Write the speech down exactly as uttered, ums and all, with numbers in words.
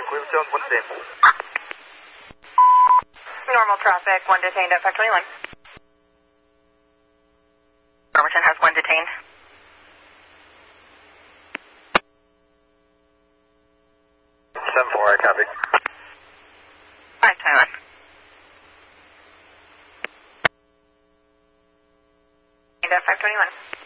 Cleveland Jones, one detained. Normal traffic, one detained at five twenty-one. Bremerton has one detained. seven four, I copy. five twenty-one. At five twenty-one.